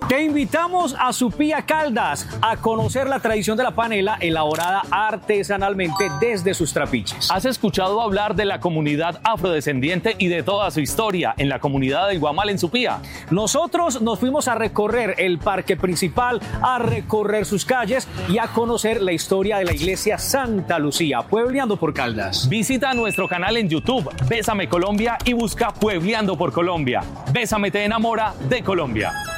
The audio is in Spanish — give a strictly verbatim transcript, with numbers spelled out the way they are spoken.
Te invitamos a Supía Caldas a conocer la tradición de la panela elaborada artesanalmente desde sus trapiches. ¿Has escuchado hablar de la comunidad afrodescendiente y de toda su historia en la comunidad del Guamal en Supía? Nosotros nos fuimos a recorrer el parque principal, a recorrer sus calles y a conocer la historia de la iglesia Santa Lucía, Puebleando por Caldas. Visita nuestro canal en YouTube, Bésame Colombia, y busca Puebleando por Colombia. Bésame te enamora de Colombia.